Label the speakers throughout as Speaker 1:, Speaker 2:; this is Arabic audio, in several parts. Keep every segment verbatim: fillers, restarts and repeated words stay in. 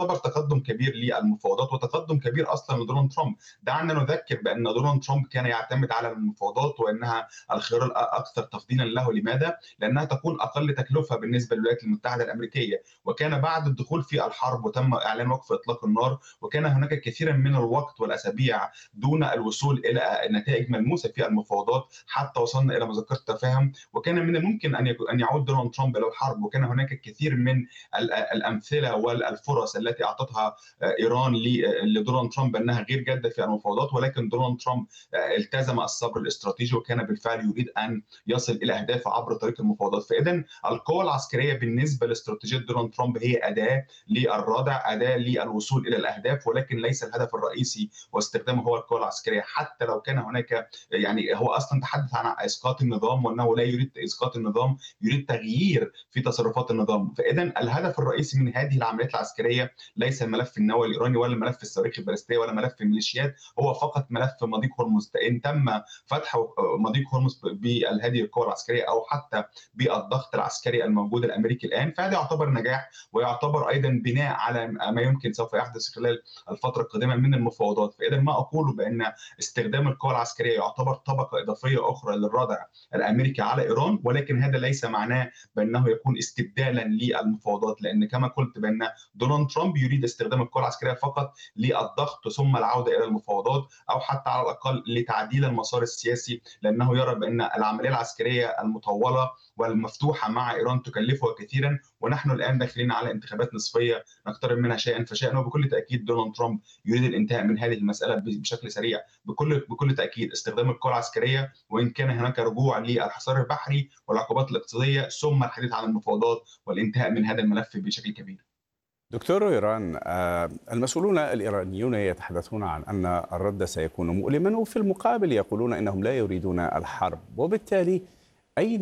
Speaker 1: يعتبر تقدم كبير للمفاوضات وتقدم كبير اصلا لدونالد ترامب. دعنا نذكر بان دونالد ترامب كان يعتمد على المفاوضات وانها الخيار الاكثر تفضيلا له. لماذا؟ لانها تكون اقل تكلفه بالنسبه للولايات المتحده الامريكيه، وكان بعد الدخول في الحرب وتم اعلان وقف اطلاق النار، وكان هناك كثيرا من الوقت والاسابيع دون الوصول الى نتائج ملموسه في المفاوضات حتى وصلنا الى مذكره تفاهم، وكان من الممكن ان ان يعود دونالد ترامب الى الحرب. وكان هناك الكثير من الامثله والفرص التي اعطتها ايران لدونالد ترامب انها غير جاده في المفاوضات، ولكن دونالد ترامب التزم الصبر الاستراتيجي وكان بالفعل يريد ان يصل الى اهدافه عبر طريق المفاوضات. فاذا القوى العسكريه بالنسبه لاستراتيجيه دونالد ترامب هي اداه للردع، اداه للوصول الى الاهداف، ولكن ليس الهدف الرئيسي واستخدامه هو القوى العسكريه. حتى لو كان هناك، يعني هو اصلا تحدث عن اسقاط النظام وانه لا يريد اسقاط النظام، يريد تغيير في تصرفات النظام. فاذا الهدف الرئيسي من هذه العمليات العسكريه ليس الملف النووي الايراني ولا ملف الصواريخ البالستيه ولا ملف الميليشيات، هو فقط ملف مضيق هرمز. ان تم فتح مضيق هرمز بهذه القوى العسكريه او حتى بالضغط العسكري الموجود الامريكي الان، فهذا يعتبر نجاح ويعتبر ايضا بناء على ما يمكن سوف يحدث خلال الفتره القادمه من المفاوضات. فاذا ما اقوله بان استخدام القوى العسكريه يعتبر طبقه اضافيه اخرى للردع الامريكي على ايران، ولكن هذا ليس معناه بانه يكون استبدالا للمفاوضات، لان كما قلت بان دونالد ترامب يريد استخدام القوى العسكريه فقط للضغط ثم العوده الى المفاوضات، او حتى على الاقل لتعديل المسار السياسي، لانه يرى بان العمليه العسكريه المطوله والمفتوحه مع ايران تكلفها كثيرا، ونحن الان داخلين على انتخابات نصفيه نقترب منها شيئا فشيئا. وبكل تاكيد دونالد ترامب يريد الانتهاء من هذه المساله بشكل سريع. بكل بكل تاكيد استخدام القوى العسكريه، وان كان هناك رجوع للحصار البحري والعقوبات الاقتصاديه، ثم الحديث عن المفاوضات والانتهاء من هذا الملف بشكل كبير.
Speaker 2: دكتور إيران، المسؤولون الإيرانيون يتحدثون عن أن الرد سيكون مؤلما، وفي المقابل يقولون أنهم لا يريدون الحرب، وبالتالي أين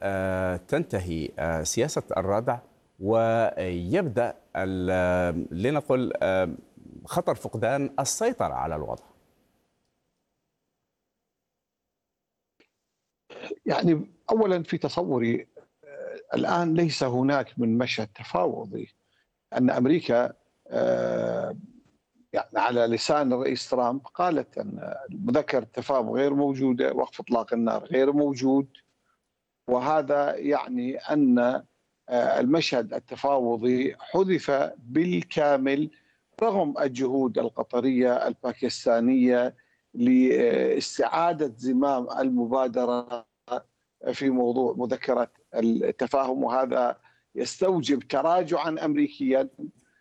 Speaker 2: تنتهي سياسة الردع ويبدأ لنقل خطر فقدان السيطرة على الوضع؟
Speaker 3: يعني أولا في تصوري الآن ليس هناك من مشهد تفاوضي، أن أمريكا يعني على لسان الرئيس ترامب قالت أن مذكرة التفاهم غير موجودة، وقف إطلاق النار غير موجود، وهذا يعني أن المشهد التفاوضي حذف بالكامل رغم الجهود القطرية الباكستانية لاستعادة زمام المبادرة في موضوع مذكرة التفاهم. وهذا يستوجب تراجعا أمريكيا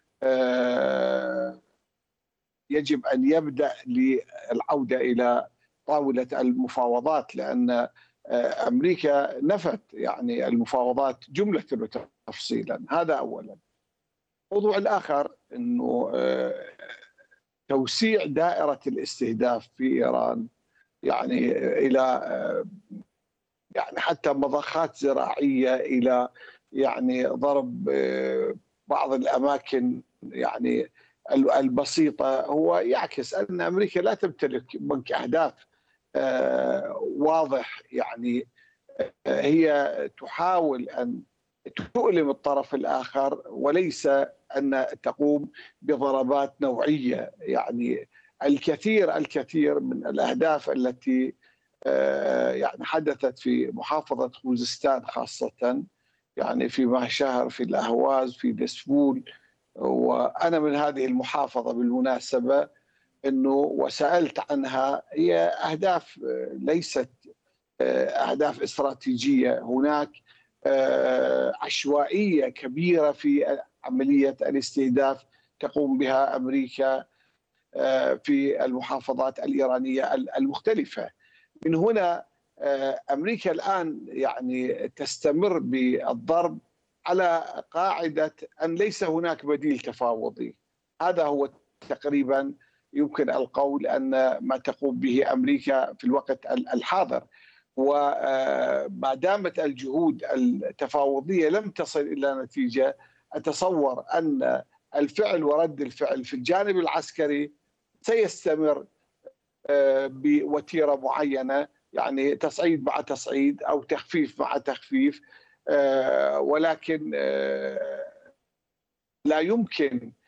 Speaker 3: يجب أن يبدأ للعودة إلى طاولة المفاوضات، لأن أمريكا نفت يعني المفاوضات جملة وتفصيلا. هذا أولا. الموضوع الآخر أنه توسيع دائرة الاستهداف في إيران يعني إلى يعني حتى مضخات زراعية، إلى يعني ضرب بعض الأماكن يعني البسيطة، هو يعكس أن أمريكا لا تمتلك بنك أهداف واضح. يعني هي تحاول أن تؤلم الطرف الآخر وليس أن تقوم بضربات نوعية. يعني الكثير الكثير من الأهداف التي يعني حدثت في محافظة خوزستان خاصة، يعني في مهشهر، في الأهواز، في دسفول، وأنا من هذه المحافظة بالمناسبة، أنه وسألت عنها، هي أهداف ليست أهداف استراتيجية. هناك عشوائية كبيرة في عملية الاستهداف تقوم بها أمريكا في المحافظات الإيرانية المختلفة. من هنا أمريكا الآن يعني تستمر بالضرب على قاعدة أن ليس هناك بديل تفاوضي. هذا هو تقريبا يمكن القول أن ما تقوم به أمريكا في الوقت الحاضر. وما دامت الجهود التفاوضية لم تصل إلى نتيجة، أتصور أن الفعل ورد الفعل في الجانب العسكري سيستمر بوتيرة معينة، يعني تصعيد مع تصعيد أو تخفيف مع تخفيف، ولكن لا يمكن